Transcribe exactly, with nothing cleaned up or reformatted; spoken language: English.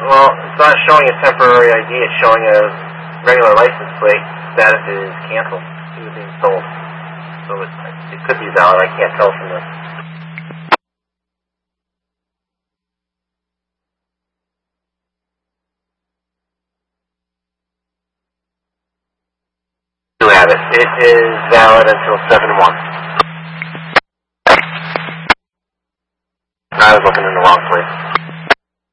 Well, it's not showing a temporary I D, it's showing a regular license plate. Status is canceled. It was being sold. So it, it could be valid, I can't tell from this. You have it. It is valid until seven one. I was looking in the wrong place.